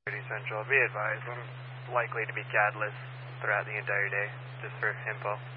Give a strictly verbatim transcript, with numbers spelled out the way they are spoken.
Central, be advised, I'm likely to be catalyst throughout the entire day, just for info.